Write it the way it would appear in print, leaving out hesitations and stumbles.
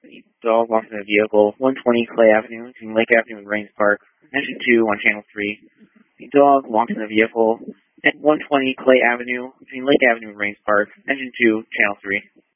Dog walks in a vehicle, 120 Clay Avenue between Lake Avenue and Rains Park, engine 2 on channel 3. The dog walks in a vehicle at 120 Clay Avenue between Lake Avenue and Rains Park, engine 2, channel 3.